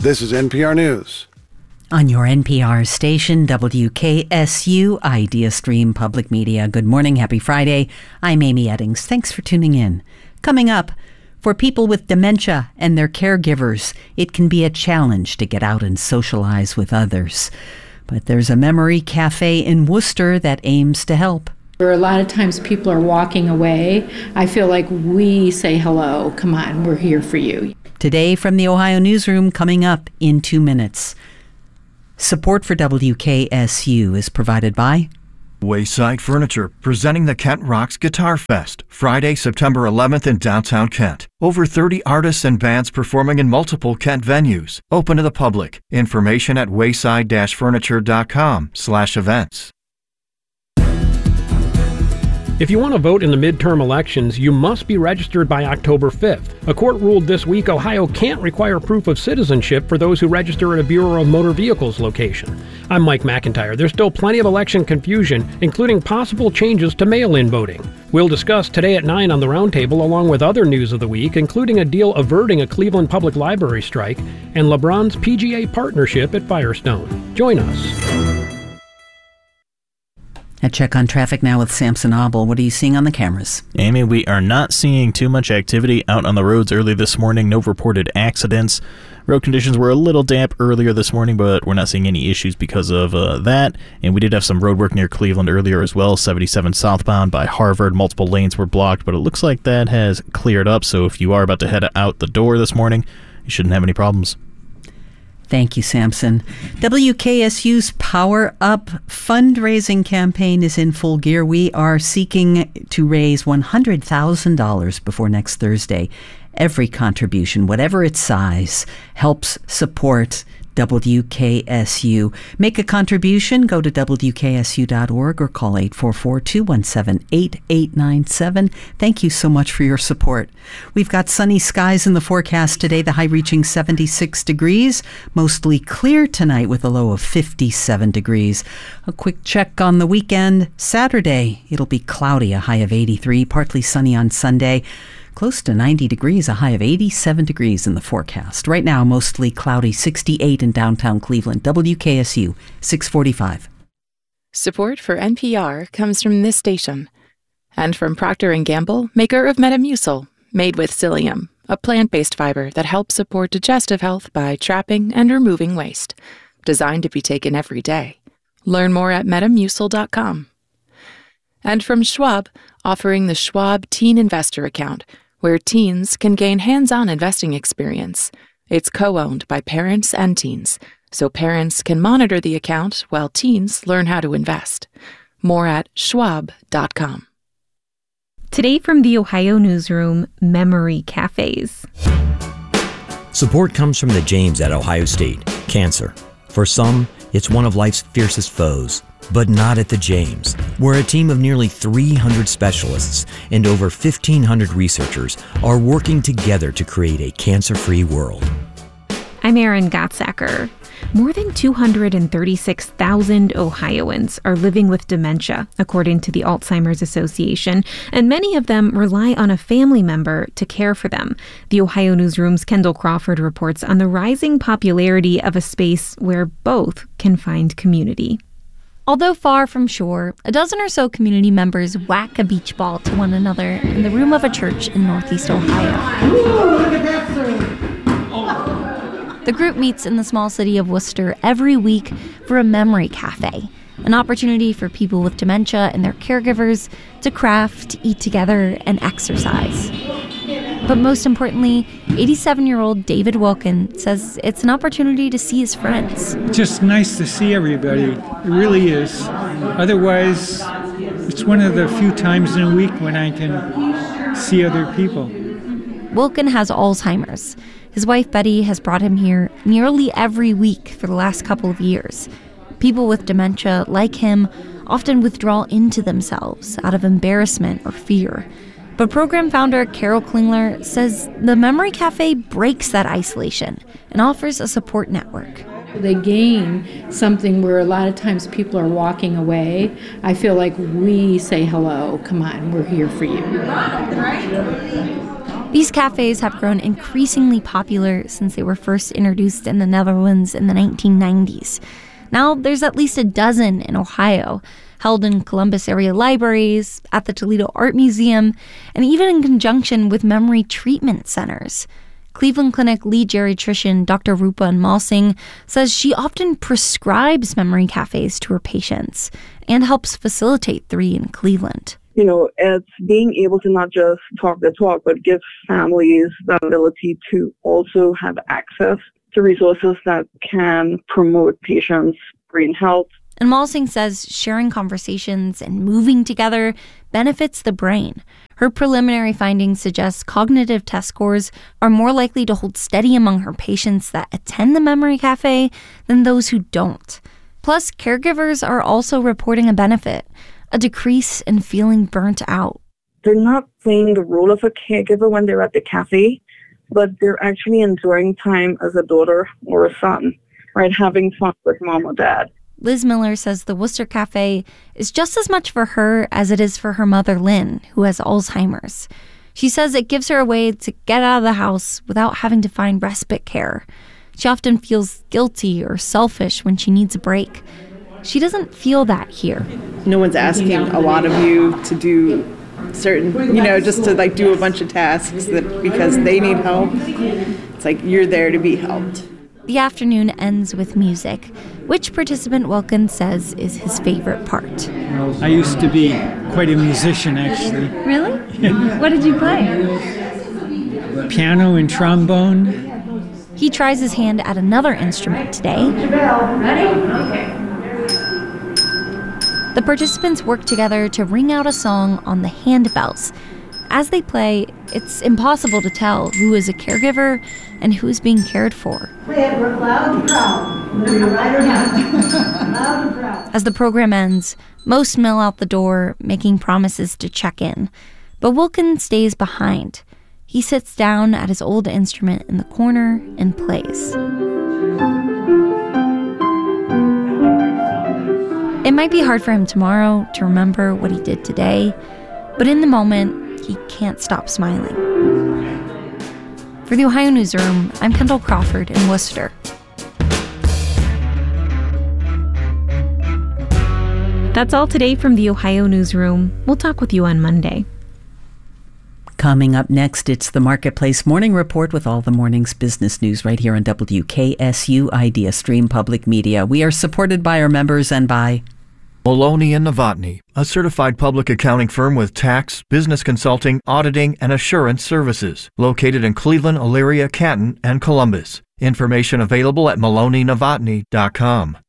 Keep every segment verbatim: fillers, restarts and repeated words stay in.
This is N P R News. On your N P R station, W K S U, Idea Stream Public Media. Good morning, happy Friday. I'm Amy Eddings. Thanks for tuning in. Coming up, for people with dementia and their caregivers, it can be a challenge to get out and socialize with others. But there's a memory cafe in Worcester that aims to help. Where a lot of times people are walking away, I feel like we say hello, come on, we're here for you. Today from the Ohio Newsroom, coming up in two minutes. Support for W K S U is provided by Wayside Furniture, presenting the Kent Rocks Guitar Fest, Friday, September eleventh in downtown Kent. Over thirty artists and bands performing in multiple Kent venues. Open to the public. Information at wayside dash furniture dot com slash events. If you want to vote in the midterm elections, you must be registered by October fifth. A court ruled this week Ohio can't require proof of citizenship for those who register at a Bureau of Motor Vehicles location. I'm Mike McIntyre. There's still plenty of election confusion, including possible changes to mail-in voting. We'll discuss today at nine on the Roundtable, along with other news of the week, including a deal averting a Cleveland Public Library strike and LeBron's P G A partnership at Firestone. Join us. A check on traffic now with Samson Obel. What are you seeing on the cameras? Amy, we are not seeing too much activity out on the roads early this morning. No reported accidents. Road conditions were a little damp earlier this morning, but we're not seeing any issues because of uh, that. And we did have some road work near Cleveland earlier as well. seventy-seven southbound by Harvard. Multiple lanes were blocked, but it looks like that has cleared up. So if you are about to head out the door this morning, you shouldn't have any problems. Thank you, Samson. W K S U's Power Up fundraising campaign is in full gear. We are seeking to raise one hundred thousand dollars before next Thursday. Every contribution, whatever its size, helps support W K S U. Make a contribution, go to W K S U dot org or call eight four four, two one seven, eight eight nine seven. Thank you so much for your support. We've got sunny skies in the forecast today, the high reaching seventy-six degrees. Mostly clear tonight with a low of fifty-seven degrees. A quick check on the weekend. Saturday, it'll be cloudy, a high of eighty-three, partly sunny on Sunday. Close to ninety degrees, a high of eighty-seven degrees in the forecast. Right now, mostly cloudy, sixty-eight in downtown Cleveland. W K S U, six forty-five. Support for N P R comes from this station and from Procter and Gamble, maker of Metamucil, made with psyllium, a plant-based fiber that helps support digestive health by trapping and removing waste. Designed to be taken every day. Learn more at metamucil dot com. And from Schwab, offering the Schwab Teen Investor Account, where teens can gain hands-on investing experience. It's co-owned by parents and teens, so parents can monitor the account while teens learn how to invest. More at schwab dot com. Today from the Ohio Newsroom, memory cafes. Support comes from the James at Ohio State. Cancer. For some, it's one of life's fiercest foes. But not at the James, where a team of nearly three hundred specialists and over fifteen hundred researchers are working together to create a cancer-free world. I'm Erin Gottsacker. More than two hundred thirty-six thousand Ohioans are living with dementia, according to the Alzheimer's Association, and many of them rely on a family member to care for them. The Ohio Newsroom's Kendall Crawford reports on the rising popularity of a space where both can find community. Although far from shore, a dozen or so community members whack a beach ball to one another in the room of a church in Northeast Ohio. Ooh, look at that, sir. The group meets in the small city of Worcester every week for a memory cafe, an opportunity for people with dementia and their caregivers to craft, eat together, and exercise. But most importantly, eighty-seven-year-old David Wilkin says it's an opportunity to see his friends. It's just nice to see everybody. It really is. Otherwise, it's one of the few times in a week when I can see other people. Wilkin has Alzheimer's. His wife Betty has brought him here nearly every week for the last couple of years. People with dementia, like him, often withdraw into themselves out of embarrassment or fear. But program founder Carol Klingler says the Memory Cafe breaks that isolation and offers a support network. They gain something where a lot of times people are walking away. I feel like we say hello, come on, we're here for you. These cafes have grown increasingly popular since they were first introduced in the Netherlands in the nineteen nineties. Now there's at least a dozen in Ohio, held in Columbus area libraries, at the Toledo Art Museum, and even in conjunction with memory treatment centers. Cleveland Clinic lead geriatrician Doctor Rupa Malsing says she often prescribes memory cafes to her patients and helps facilitate three in Cleveland. You know, it's being able to not just talk the talk, but give families the ability to also have access to resources that can promote patients' brain health. And Malsing says sharing conversations and moving together benefits the brain. Her preliminary findings suggest cognitive test scores are more likely to hold steady among her patients that attend the memory cafe than those who don't. Plus, caregivers are also reporting a benefit, a decrease in feeling burnt out. They're not playing the role of a caregiver when they're at the cafe, but they're actually enjoying time as a daughter or a son, right? Having fun with mom or dad. Liz Miller says the Worcester Cafe is just as much for her as it is for her mother, Lynn, who has Alzheimer's. She says it gives her a way to get out of the house without having to find respite care. She often feels guilty or selfish when she needs a break. She doesn't feel that here. No one's asking a lot of you to do certain, you know, just to like do a bunch of tasks that because they need help. It's like you're there to be helped. The afternoon ends with music, which participant Wilkins says is his favorite part. I used to be quite a musician, actually. Really? What did you play? Piano and trombone. He tries his hand at another instrument today. Ready? Okay. The participants work together to ring out a song on the handbells. As they play, it's impossible to tell who is a caregiver and who is being cared for. Play it loud and proud. Whether you're right or not. Loud and proud. As the program ends, most mill out the door, making promises to check in. But Wilkins stays behind. He sits down at his old instrument in the corner and plays. It might be hard for him tomorrow to remember what he did today, but in the moment, he can't stop smiling. For the Ohio Newsroom, I'm Kendall Crawford in Worcester. That's all today from the Ohio Newsroom. We'll talk with you on Monday. Coming up next, it's the Marketplace Morning Report with all the morning's business news right here on W K S U Idea Stream Public Media. We are supported by our members and by Maloney and Novotny, a certified public accounting firm with tax, business consulting, auditing, and assurance services, located in Cleveland, Elyria, Canton, and Columbus. Information available at maloney novotny dot com.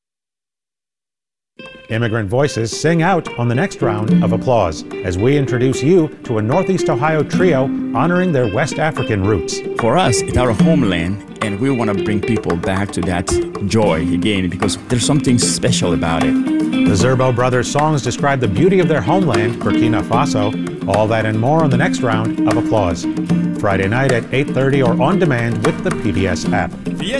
Immigrant voices sing out on the next round of applause as we introduce you to a Northeast Ohio trio honoring their West African roots. For us, it's our homeland, and we want to bring people back to that joy again because there's something special about it. The Zerbo Brothers' songs describe the beauty of their homeland, Burkina Faso. All that and more on the next round of applause. Friday night at eight thirty or on demand with the P B S app.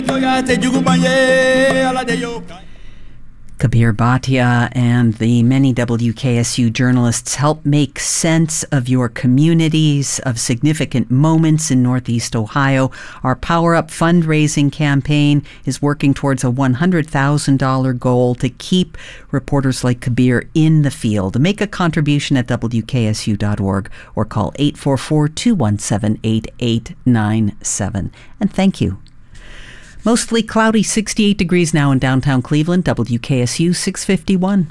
Kabir Bhatia and the many W K S U journalists help make sense of your communities, of significant moments in Northeast Ohio. Our Power Up fundraising campaign is working towards a one hundred thousand dollars goal to keep reporters like Kabir in the field. Make a contribution at W K S U dot org or call eight four four, two one seven, eight eight nine seven. And thank you. Mostly cloudy, sixty-eight degrees now in downtown Cleveland, W K S U six fifty-one.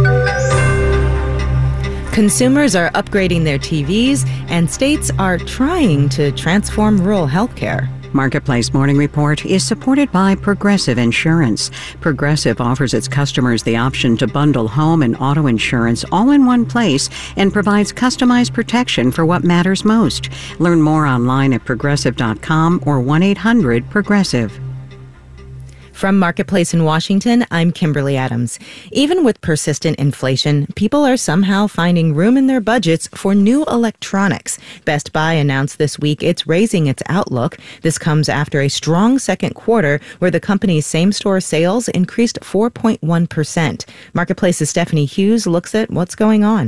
Consumers are upgrading their T Vs, and states are trying to transform rural healthcare. Marketplace Morning Report is supported by Progressive Insurance. Progressive offers its customers the option to bundle home and auto insurance all in one place and provides customized protection for what matters most. Learn more online at progressive dot com or one eight hundred progressive. From Marketplace in Washington, I'm Kimberly Adams. Even with persistent inflation, people are somehow finding room in their budgets for new electronics. Best Buy announced this week it's raising its outlook. This comes after a strong second quarter where the company's same-store sales increased four point one percent. Marketplace's Stephanie Hughes looks at what's going on.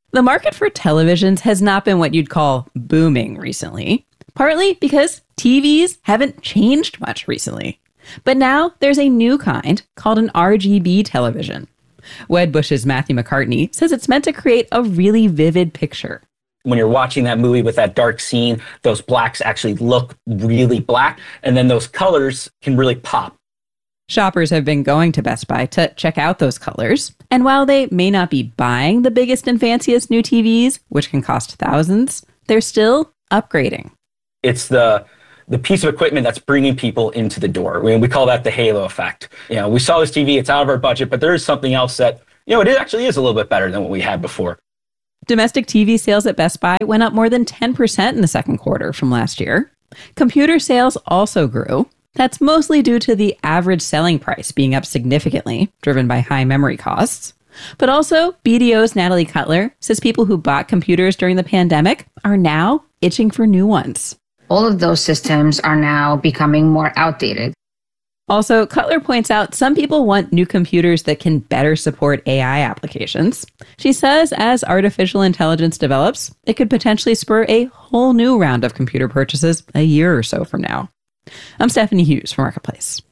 The market for televisions has not been what you'd call booming recently, partly because T Vs haven't changed much recently. But now there's a new kind called an R G B television. Wedbush's Matthew McCartney says it's meant to create a really vivid picture. When you're watching that movie with that dark scene, those blacks actually look really black, and then those colors can really pop. Shoppers have been going to Best Buy to check out those colors, and while they may not be buying the biggest and fanciest new T Vs, which can cost thousands, they're still upgrading. It's the the piece of equipment that's bringing people into the door. We, we call that the halo effect. You know, we saw this T V, it's out of our budget, but there is something else that, you know, it actually is a little bit better than what we had before. Domestic T V sales at Best Buy went up more than ten percent in the second quarter from last year. Computer sales also grew. That's mostly due to the average selling price being up significantly, driven by high memory costs. But also, B D O's Natalie Cutler says people who bought computers during the pandemic are now itching for new ones. All of those systems are now becoming more outdated. Also, Cutler points out some people want new computers that can better support A I applications. She says as artificial intelligence develops, it could potentially spur a whole new round of computer purchases a year or so from now. I'm Stephanie Hughes for Marketplace.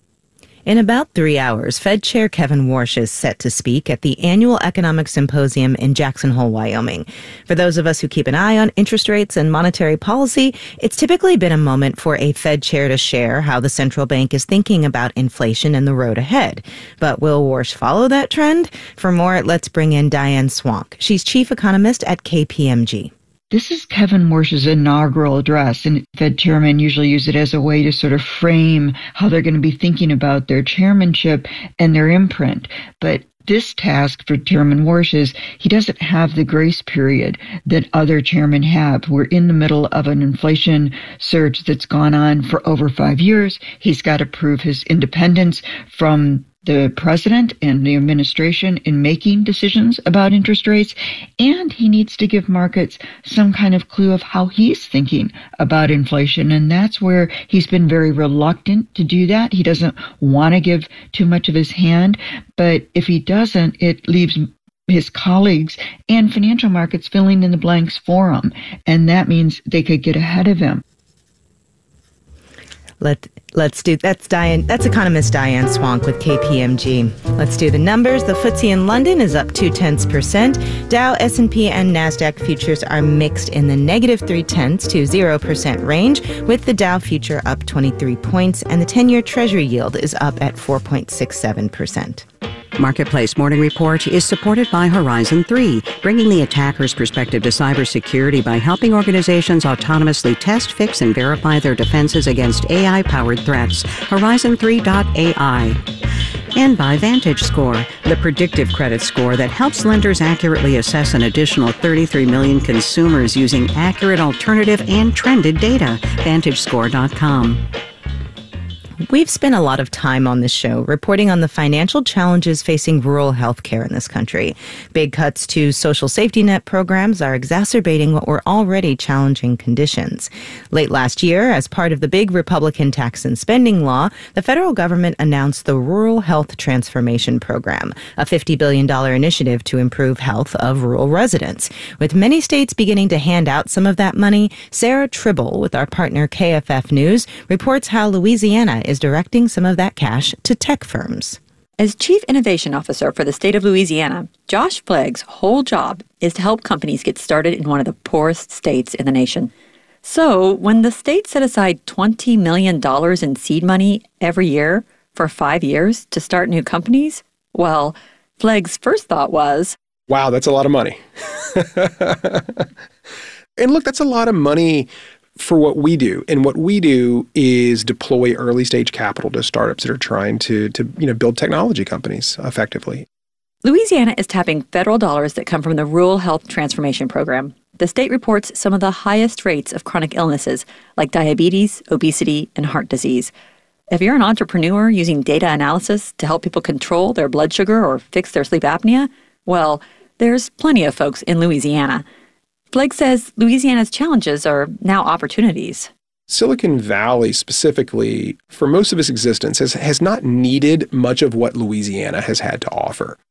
In about three hours, Fed Chair Kevin Warsh is set to speak at the annual economic symposium in Jackson Hole, Wyoming. For those of us who keep an eye on interest rates and monetary policy, it's typically been a moment for a Fed chair to share how the central bank is thinking about inflation and the road ahead. But will Warsh follow that trend? For more, let's bring in Diane Swank. She's chief economist at K P M G. This is Kevin Warsh's inaugural address, and Fed chairmen usually use it as a way to sort of frame how they're going to be thinking about their chairmanship and their imprint. But this task for Chairman Warsh is he doesn't have the grace period that other chairmen have. We're in the middle of an inflation surge that's gone on for over five years. He's got to prove his independence from the president and the administration in making decisions about interest rates, and he needs to give markets some kind of clue of how he's thinking about inflation, and that's where he's been very reluctant to do that. He doesn't want to give too much of his hand, but if he doesn't, it leaves his colleagues and financial markets filling in the blanks for him, and that means they could get ahead of him. Let, let's do, that's Diane, that's economist Diane Swank with K P M G. Let's do the numbers. The F T S E in London is up two tenths percent. Dow, S and P, and NASDAQ futures are mixed in the negative three tenths to zero percent range, with the Dow future up twenty-three points, and the ten-year Treasury yield is up at four point six seven percent. Marketplace Morning Report is supported by Horizon three, bringing the attacker's perspective to cybersecurity by helping organizations autonomously test, fix, and verify their defenses against A I-powered threats. Horizon three dot A I. And by VantageScore, the predictive credit score that helps lenders accurately assess an additional thirty-three million consumers using accurate alternative and trended data. Vantage Score dot com. We've spent a lot of time on this show reporting on the financial challenges facing rural health care in this country. Big cuts to social safety net programs are exacerbating what were already challenging conditions. Late last year, as part of the big Republican tax and spending law, the federal government announced the Rural Health Transformation Program, a fifty billion dollars initiative to improve health of rural residents. With many states beginning to hand out some of that money, Sarah Tribble, with our partner K F F News, reports how Louisiana is directing some of that cash to tech firms. As Chief Innovation Officer for the state of Louisiana, Josh Flegg's whole job is to help companies get started in one of the poorest states in the nation. So when the state set aside twenty million dollars in seed money every year for five years to start new companies, well, Flegg's first thought was, wow, that's a lot of money. And look, that's a lot of money for what we do. And what we do is deploy early stage capital to startups that are trying to, to you know, build technology companies effectively. Louisiana is tapping federal dollars that come from the Rural Health Transformation Program. The state reports some of the highest rates of chronic illnesses like diabetes, obesity, and heart disease. If you're an entrepreneur using data analysis to help people control their blood sugar or fix their sleep apnea, well, there's plenty of folks in Louisiana. Flegg says Louisiana's challenges are now opportunities. Silicon Valley specifically, for most of its existence, has, has not needed much of what Louisiana has had to offer.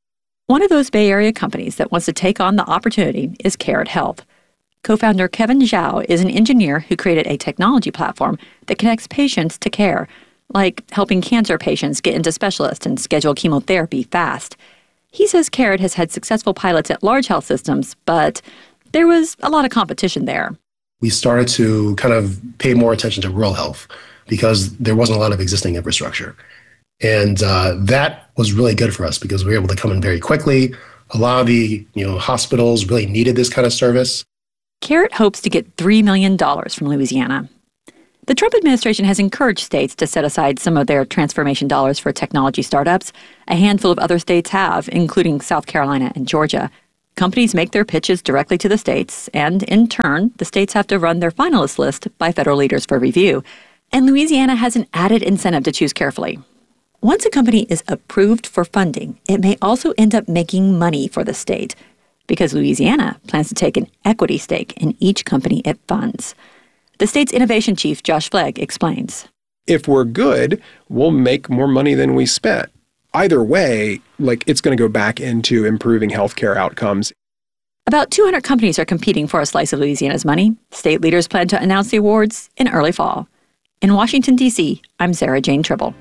One of those Bay Area companies that wants to take on the opportunity is Carrot Health. Co-founder Kevin Zhao is an engineer who created a technology platform that connects patients to care, like helping cancer patients get into specialists and schedule chemotherapy fast. He says Carrot has had successful pilots at large health systems, but there was a lot of competition there. We started to kind of pay more attention to rural health because there wasn't a lot of existing infrastructure. And uh, that was really good for us because we were able to come in very quickly. A lot of the you know hospitals really needed this kind of service. Carrot hopes to get three million dollars from Louisiana. The Trump administration has encouraged states to set aside some of their transformation dollars for technology startups. A handful of other states have, including South Carolina and Georgia. Companies make their pitches directly to the states, and in turn, the states have to run their finalist list by federal leaders for review. And Louisiana has an added incentive to choose carefully. Once a company is approved for funding, it may also end up making money for the state, because Louisiana plans to take an equity stake in each company it funds. The state's innovation chief, Josh Flegg, explains. If we're good, we'll make more money than we spent. Either way, like it's going to go back into improving healthcare outcomes. About two hundred companies are competing for a slice of Louisiana's money. State leaders plan to announce the awards in early fall. In Washington, D C, I'm Sarah Jane Tribble.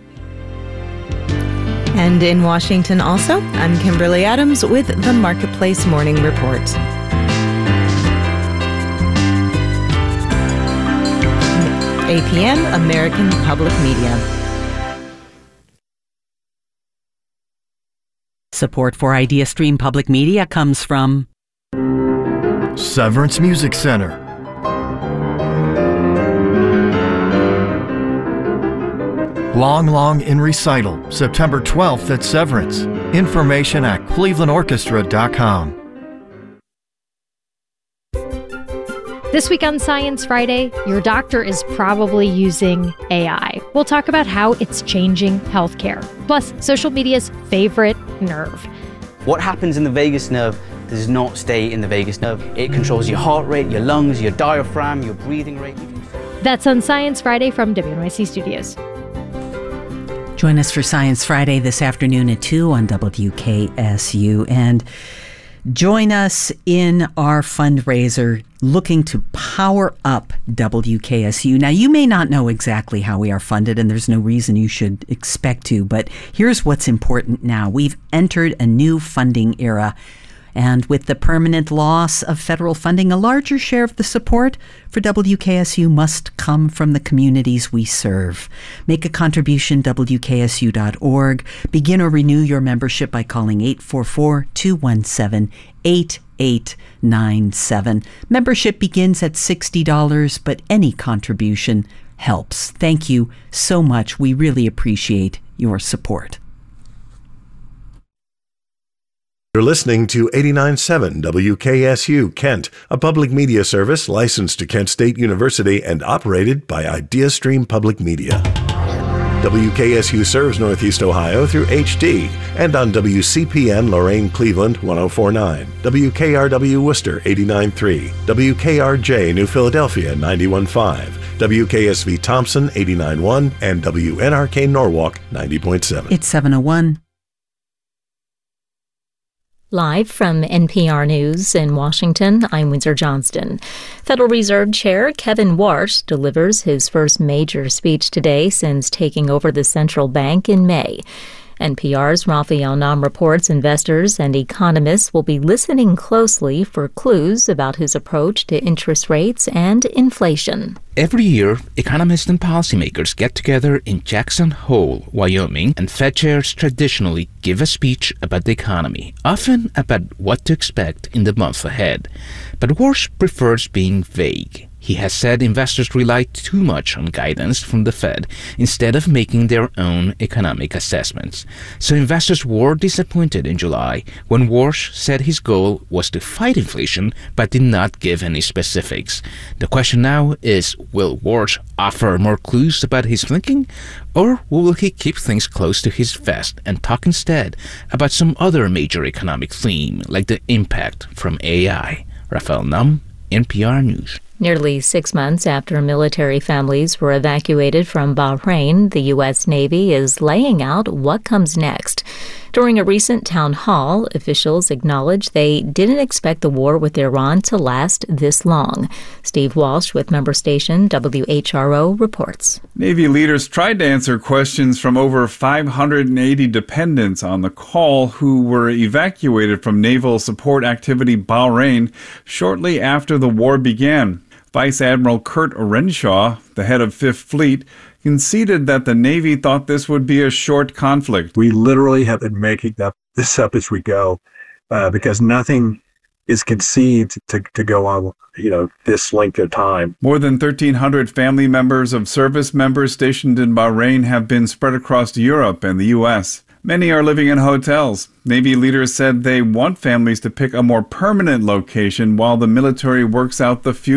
And in Washington also, I'm Kimberly Adams with the Marketplace Morning Report. A P M, American Public Media. Support for IdeaStream Public Media comes from Severance Music Center, Long Long in Recital, September twelfth at Severance. Information at cleveland orchestra dot com. This week on Science Friday, your doctor is probably using A I. We'll talk about how it's changing healthcare, plus social media's favorite nerve. What happens in the vagus nerve does not stay in the vagus nerve. It controls your heart rate, your lungs, your diaphragm, your breathing rate. That's on Science Friday from W N Y C Studios. Join us for Science Friday this afternoon at two on W K S U. And join us in our fundraiser looking to power up W K S U. Now, you may not know exactly how we are funded, and there's no reason you should expect to, but here's what's important now. We've entered a new funding era, and with the permanent loss of federal funding, a larger share of the support for W K S U must come from the communities we serve. Make a contribution, W K S U dot org. Begin or renew your membership by calling eight four four, two one seven, eight eight nine seven. Membership begins at sixty dollars, but any contribution helps. Thank you so much. We really appreciate your support. You're listening to eighty-nine point seven W K S U Kent, a public media service licensed to Kent State University and operated by IdeaStream Public Media. W K S U serves Northeast Ohio through H D and on W C P N Lorain Cleveland one oh four point nine, W K R W Worcester eighty-nine point three, W K R J New Philadelphia ninety-one point five, W K S V Thompson eighty-nine point one, and W N R K Norwalk ninety point seven. It's seven oh one. Live from N P R News in Washington, I'm Windsor Johnston. Federal Reserve Chair Kevin Warsh delivers his first major speech today since taking over the central bank in May. N P R's Raphael Nam reports investors and economists will be listening closely for clues about his approach to interest rates and inflation. Every year, economists and policymakers get together in Jackson Hole, Wyoming, and Fed chairs traditionally give a speech about the economy, often about what to expect in the month ahead. But Warsh prefers being vague. He has said investors rely too much on guidance from the Fed instead of making their own economic assessments. So investors were disappointed in July when Warsh said his goal was to fight inflation but did not give any specifics. The question now is, will Warsh offer more clues about his thinking, or will he keep things close to his vest and talk instead about some other major economic theme like the impact from A I? Raphael Nam, N P R News. Nearly six months after military families were evacuated from Bahrain, the U S Navy is laying out what comes next. During a recent town hall, officials acknowledged they didn't expect the war with Iran to last this long. Steve Walsh with member station W H R O reports. Navy leaders tried to answer questions from over five hundred eighty dependents on the call who were evacuated from Naval Support Activity Bahrain shortly after the war began. Vice Admiral Kurt Renshaw, the head of Fifth Fleet, conceded that the Navy thought this would be a short conflict. We literally have been making up this up as we go uh, because nothing is conceived to, to go on, you know, this length of time. More than thirteen hundred family members of service members stationed in Bahrain have been spread across Europe and the U S. Many are living in hotels. Navy leaders said they want families to pick a more permanent location while the military works out the future.